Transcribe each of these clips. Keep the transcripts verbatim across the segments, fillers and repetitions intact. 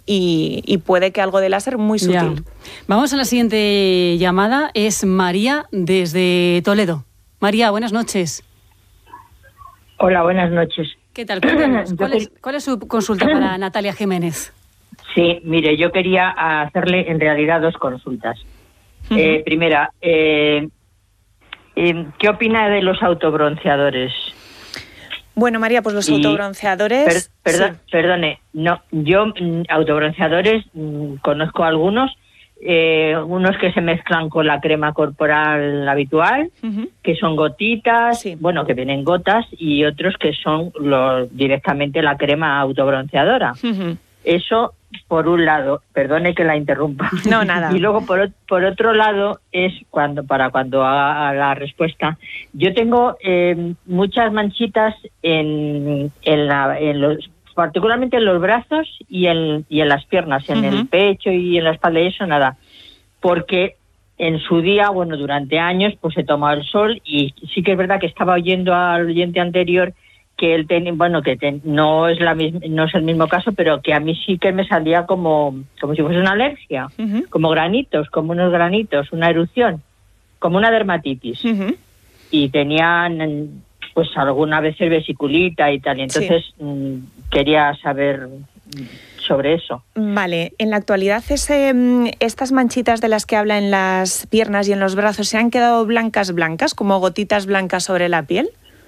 y, y puede que algo de láser muy sutil. Ya. Vamos a la siguiente llamada, es María desde Toledo. María, buenas noches. Hola, buenas noches. ¿Qué tal? Cuéntanos, ¿cuál, es, ¿Cuál es su consulta para Natalia Jiménez? Sí, mire, yo quería hacerle en realidad dos consultas. Uh-huh. Eh, primera, eh, eh, ¿qué opina de los autobronceadores? Bueno, María, pues los y, autobronceadores... Per, perdón, sí. Perdone, no, yo mm, autobronceadores mm, conozco algunos, eh, unos que se mezclan con la crema corporal habitual, uh-huh. que son gotitas, sí. bueno, que vienen gotas, y otros que son los, directamente la crema autobronceadora. Uh-huh. Eso, por un lado, perdone que la interrumpa. No, nada. Y luego, por, por otro lado, es cuando para cuando haga la respuesta. Yo tengo eh, muchas manchitas en, en, la, en los, particularmente en los brazos y en, y en las piernas, en uh-huh. el pecho y en la espalda, y eso nada. Porque en su día, bueno, durante años, pues he tomado el sol, y sí que es verdad que estaba oyendo al oyente anterior que él ten, bueno que ten, no es la misma, no es el mismo caso, pero que a mí sí que me salía como como si fuese una alergia, uh-huh. como granitos, como unos granitos, una erupción, como una dermatitis. Uh-huh. Y tenían pues alguna vez vesiculita y tal, y entonces sí. mmm, quería saber sobre eso. Vale, en la actualidad ese, estas manchitas de las que habla en las piernas y en los brazos, ¿se han quedado blancas blancas, como gotitas blancas sobre la piel?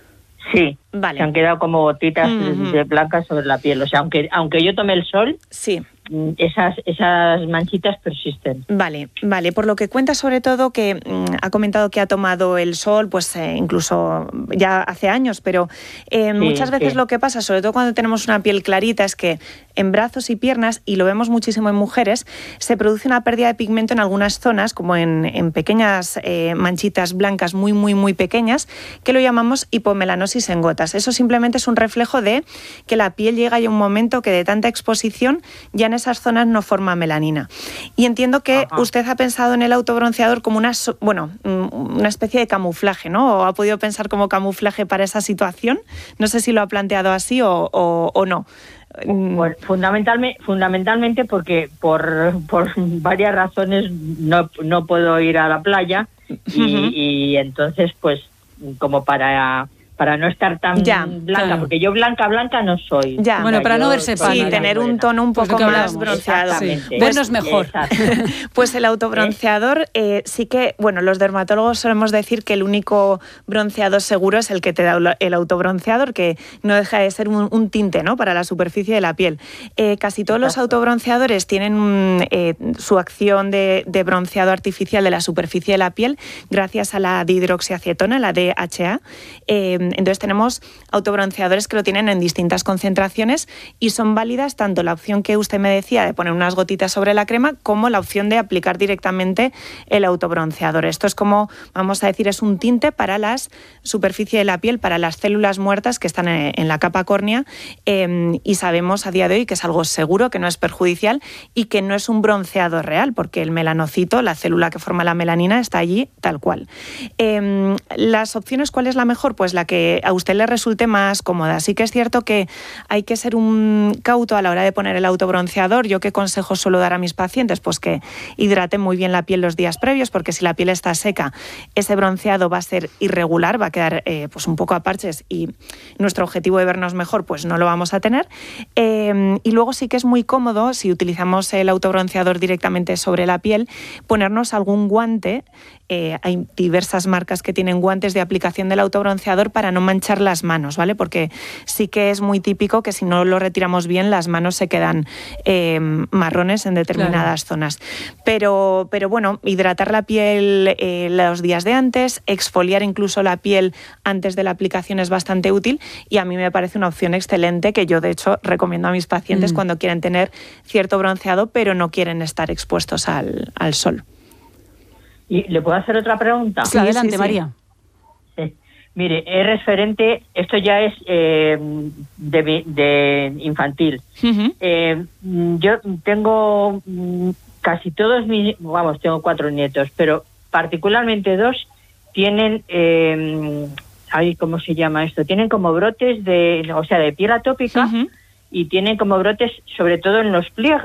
Sí, vale. Se han quedado como gotitas uh-huh. de blancas sobre la piel. O sea, aunque aunque yo tome el sol, sí. esas esas manchitas persisten. Vale, vale. Por lo que cuenta, sobre todo, que mmm, ha comentado que ha tomado el sol, pues eh, incluso ya hace años, pero eh, sí, muchas veces sí. lo que pasa, sobre todo cuando tenemos una piel clarita, es que en brazos y piernas, y lo vemos muchísimo en mujeres, se produce una pérdida de pigmento en algunas zonas, como en, en pequeñas eh, manchitas blancas muy, muy, muy pequeñas, que lo llamamos hipomelanosis en gotas. Eso simplemente es un reflejo de que la piel llega ya un momento que de tanta exposición ya en esas zonas no forma melanina. Y entiendo que Ajá. usted ha pensado en el autobronceador como una, bueno, una especie de camuflaje, ¿no? ¿O ha podido pensar como camuflaje para esa situación? No sé si lo ha planteado así o, o, o no. Pues fundamentalmente, fundamentalmente porque por, por varias razones no, no puedo ir a la playa y, uh-huh. y entonces pues como para... para no estar tan ya, blanca, claro. porque yo blanca, blanca no soy. Ya. Bueno, para no verse Sí, tener un tono un poco pues más bronceado. Sí. Vernos mejor. Pues el autobronceador, eh, sí que, bueno, los dermatólogos solemos decir que el único bronceado seguro es el que te da el autobronceador, que no deja de ser un, un tinte, ¿no?, para la superficie de la piel. Eh, casi todos Exacto. los autobronceadores tienen eh, su acción de, de bronceado artificial de la superficie de la piel gracias a la dihidroxiacetona, la D H A. Eh, Entonces tenemos autobronceadores que lo tienen en distintas concentraciones y son válidas tanto la opción que usted me decía de poner unas gotitas sobre la crema como la opción de aplicar directamente el autobronceador. Esto es como, vamos a decir, es un tinte para la superficie de la piel, para las células muertas que están en la capa córnea, eh, y sabemos a día de hoy que es algo seguro, que no es perjudicial y que no es un bronceado real, porque el melanocito, la célula que forma la melanina, está allí tal cual. Eh, las opciones, ¿cuál es la mejor? Pues la que a usted le resulte más cómoda. Sí que es cierto que hay que ser un cauto a la hora de poner el autobronceador. ¿Yo qué consejos suelo dar a mis pacientes? Pues que hidraten muy bien la piel los días previos, porque si la piel está seca, ese bronceado va a ser irregular, va a quedar eh, pues un poco a parches y nuestro objetivo de vernos mejor pues no lo vamos a tener. Eh, y luego sí que es muy cómodo, si utilizamos el autobronceador directamente sobre la piel, ponernos algún guante. Eh, hay diversas marcas que tienen guantes de aplicación del autobronceador para no manchar las manos, ¿vale? Porque sí que es muy típico que si no lo retiramos bien, las manos se quedan eh, marrones en determinadas claro. zonas. Pero, pero bueno, hidratar la piel eh, los días de antes, exfoliar incluso la piel antes de la aplicación es bastante útil y a mí me parece una opción excelente que yo de hecho recomiendo a mis pacientes mm. cuando quieren tener cierto bronceado pero no quieren estar expuestos al, al sol. ¿Y le puedo hacer otra pregunta? Sí, adelante, sí, sí. María. Sí. Mire, es referente, esto ya es eh, de, de infantil. Uh-huh. Eh, yo tengo casi todos mis, vamos, tengo cuatro nietos, pero particularmente dos tienen, eh, ay, ¿cómo se llama esto? Tienen como brotes de, o sea, de piel atópica uh-huh. y tienen como brotes sobre todo en los pliegues.